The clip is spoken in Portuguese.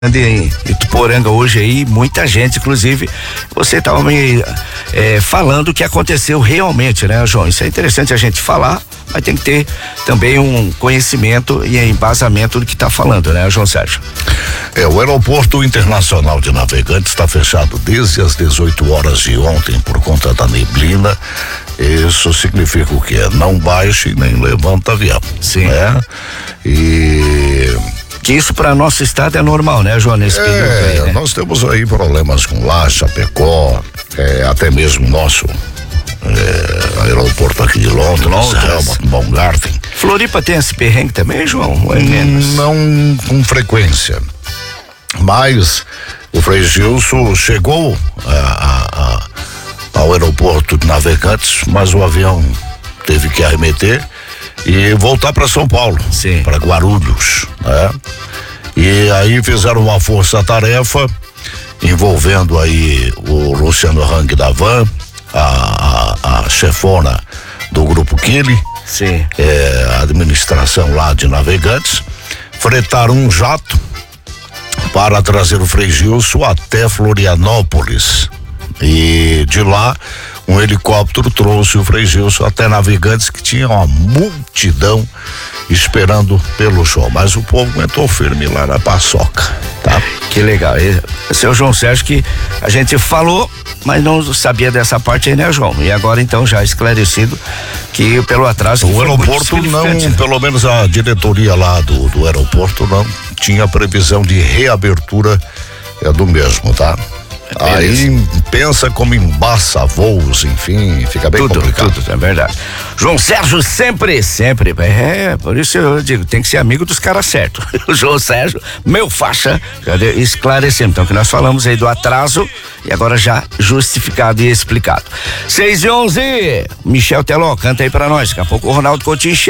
em Ituporanga hoje aí, muita gente, inclusive você estava me falando o que aconteceu realmente, né, João? Isso é interessante a gente falar, mas tem que ter também um conhecimento e embasamento do que está falando, né, João Sérgio? O Aeroporto Internacional de Navegantes está fechado desde as 18 horas de ontem por conta da neblina. Isso significa o quê? Não baixe nem levanta avião. Sim. Né? Que isso para nosso estado é normal, né, João? Nesse período aí, né? Nós temos aí problemas com Laje, Chapecó, até mesmo nosso aeroporto aqui de Londres. Baumgarten. Floripa tem esse perrengue também, João? Ou é menos? Não com frequência, mas o Frei Gilson chegou ao aeroporto de Navegantes, mas o avião teve que arremeter e voltar para São Paulo, para Guarulhos, né? E aí fizeram uma força-tarefa envolvendo aí o Luciano Hang da Van, a chefona do Grupo Kili, a administração lá de Navegantes, fretaram um jato para trazer o Frei Gilson até Florianópolis. E de lá, um helicóptero trouxe o Frei Gilson até Navegantes, que tinha uma multidão esperando pelo show. Mas o povo aguentou firme lá na paçoca, tá? Que legal. Esse é o João Sérgio que a gente falou, mas não sabia dessa parte aí, né, João? E agora então já esclarecido que pelo atraso... O aeroporto não, pelo menos a diretoria lá do aeroporto não tinha previsão de reabertura do mesmo, tá? Aí pensa como embaça voos, enfim, fica bem complicado. Tudo, é verdade. João Sérgio sempre, por isso eu digo, tem que ser amigo dos caras certos. O João Sérgio, meu faixa, já esclarecemos, então que nós falamos aí do atraso e agora já justificado e explicado. 6:11, Michel Teló, canta aí pra nós, daqui a pouco o Ronaldo Coutinho chega.